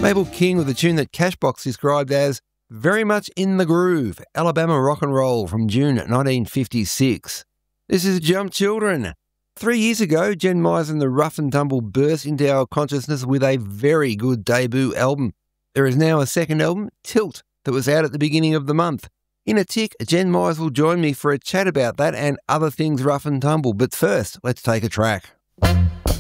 Mabel King with a tune that Cashbox described as very much in the groove, Alabama rock and roll from June 1956. This is Jump Children. 3 years ago, Jen Myers and the Rough and Tumble burst into our consciousness with a very good debut album. There is now a second album, Tilt, that was out at the beginning of the month. In a tick, Jen Myers will join me for a chat about that and other things Rough and Tumble. But first, let's take a track.